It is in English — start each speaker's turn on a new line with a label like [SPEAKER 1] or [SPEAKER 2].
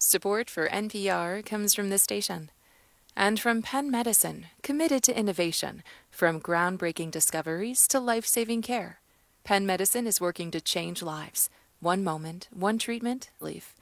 [SPEAKER 1] Support for NPR comes from this station and from Penn Medicine, committed to innovation, from groundbreaking discoveries to life-saving care. Penn Medicine is working to change lives, one moment, one treatment, leaf.